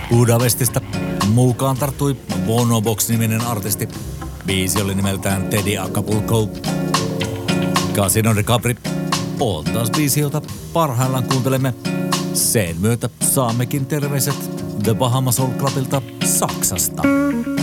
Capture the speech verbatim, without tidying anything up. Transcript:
Budapestista mukaan tarttui Bonobox-niminen artisti. Biisi oli nimeltään Teddy Acapulco. Casino de Capri on taas biisi, jota parhaillaan kuuntelemme. Sen myötä saammekin terveiset The Bahama Soul Clubilta Saksasta.